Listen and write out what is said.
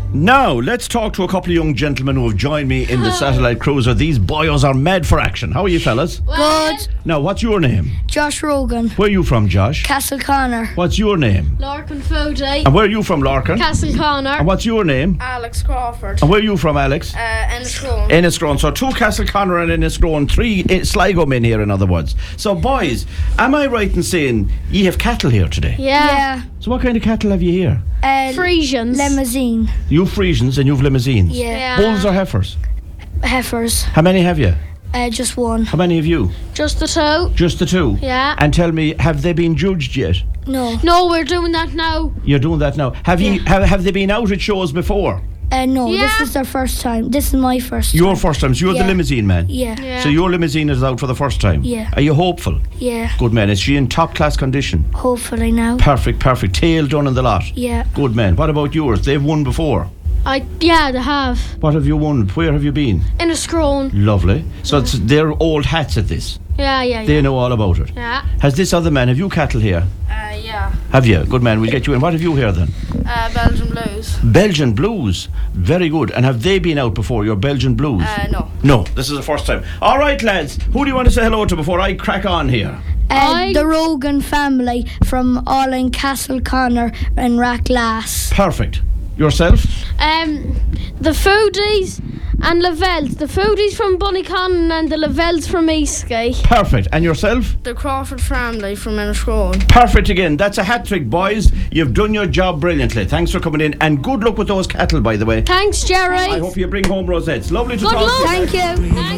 Now, let's talk to a couple of young gentlemen who have joined me in the satellite cruiser. These boyos are mad for action. How are you fellas? Good. Now, what's your name? Josh Rogan. Where are you from, Josh? Castleconnor. What's your name? Larkin Fody. And where are you from, Larkin? Castleconnor. And what's your name? Alex Crawford. And where are you from, Alex? Enniscrone. Enniscrone. So 2 Castleconnor and Enniscrone, 3 Sligo men here, in other words. So, boys, am I right in saying ye have cattle here today? Yeah. So what kind of cattle have you here? Frisians. Limousine. You Frisians and you've limousines? Yeah. Bulls or heifers? Heifers. How many have you? Just one. How many have you? Just the two. Just the 2? Yeah. And tell me, have they been judged yet? No. No, we're doing that now. You're doing that now. Have you have they been out at shows before? No, Yeah. this is their first time. This is my first Your time. first time. So you're the Yeah. limousine man? Yeah. Yeah. So your limousine is out for the first time? Yeah. Are you hopeful? Yeah. Good man. Is she in top class condition? Hopefully now. Perfect. Tail done in the lot? Yeah. Good man. What about yours? They've won before. Yeah, they have. What have you won? Where have you been? Enniscrone. Lovely. So they're old hats at this. Yeah. They know all about it. Yeah. Has this other man, have you cattle here? Yeah. Have you? Good man, we'll get you in. What have you here then? Belgian Blues. Belgian Blues. Very good. And have they been out before, your Belgian Blues? No. No, this is the first time. All right, lads. Who do you want to say hello to before I crack on here? The Rogan family from all in Castleconnor and Rackglass. Perfect. Yourself? The Foodies and Lavelles. The Foodies from Bunnyconn and the Lavelles from Eastgate. Perfect. And yourself? The Crawford family from Enniscrone. Perfect again. That's a hat trick, boys. You've done your job brilliantly. Thanks for coming in. And good luck with those cattle, by the way. Thanks, Jerry. I hope you bring home rosettes. Lovely to Good talk to you. luck. Thank you.